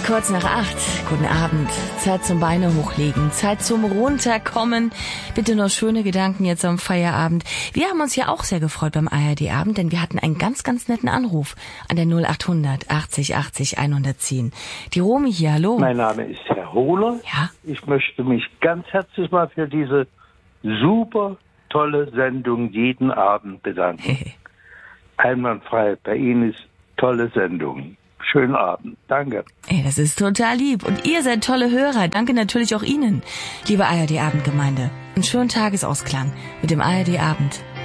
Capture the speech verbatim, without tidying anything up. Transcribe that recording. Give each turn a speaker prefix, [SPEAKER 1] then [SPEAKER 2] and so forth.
[SPEAKER 1] Kurz nach acht. Guten Abend. Zeit zum Beine hochlegen. Zeit zum Runterkommen. Bitte nur schöne Gedanken jetzt am Feierabend. Wir haben uns ja auch sehr gefreut beim A R D-Abend, denn wir hatten einen ganz, ganz netten Anruf an der null achthundert achtzig achtzig hundertzehn. Die Romy hier, hallo.
[SPEAKER 2] Mein Name ist Herr Hohler.
[SPEAKER 1] Ja?
[SPEAKER 2] Ich möchte mich ganz herzlich mal für diese super tolle Sendung jeden Abend bedanken. Einwandfrei. Bei Ihnen ist tolle Sendung. Schönen Abend. Danke.
[SPEAKER 1] Ey, das ist total lieb. Und ihr seid tolle Hörer. Danke natürlich auch Ihnen, liebe A R D-Abendgemeinde. Einen schönen Tagesausklang mit dem A R D-Abend.